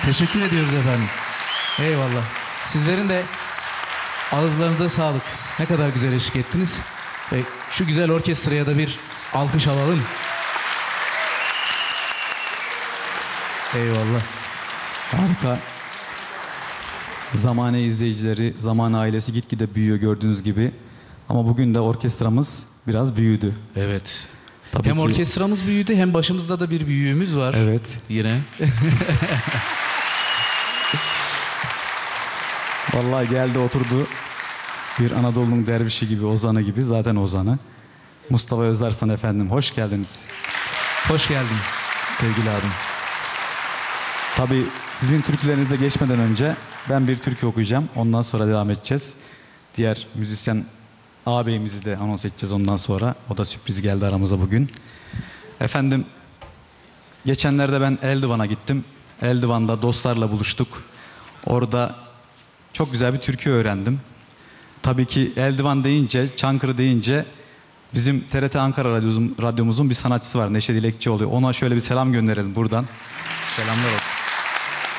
Teşekkür ediyoruz efendim. Eyvallah. Sizlerin de ağızlarınıza sağlık. Ne kadar güzel eşlik ettiniz. Ve şu güzel orkestraya da bir alkış alalım. Eyvallah. Harika. Zamane izleyicileri, Zamane ailesi gitgide büyüyor gördüğünüz gibi. Ama bugün de orkestramız biraz büyüdü. Evet. Tabii Hem ki... orkestramız büyüdü hem başımızda da bir büyüğümüz var. Evet. Yine. Vallahi geldi oturdu. Bir Anadolu'nun dervişi gibi, ozanı gibi. Zaten ozanı. Mustafa Özarsan efendim. Hoş geldiniz. Hoş geldin sevgili abim. Tabii sizin türkülerinize geçmeden önce ben bir türkü okuyacağım. Ondan sonra devam edeceğiz. Diğer müzisyen ağabeyimizi de anons edeceğiz ondan sonra. O da sürpriz geldi aramıza bugün. Efendim, geçenlerde ben Eldivan'a gittim. Eldivan'da dostlarla buluştuk. Orada çok güzel bir türkü öğrendim. Tabii ki Eldivan deyince, Çankırı deyince bizim TRT Ankara radyomuzun bir sanatçısı var. Neşe Dilekçioğlu. Ona şöyle bir selam gönderelim buradan. Selamlar olsun.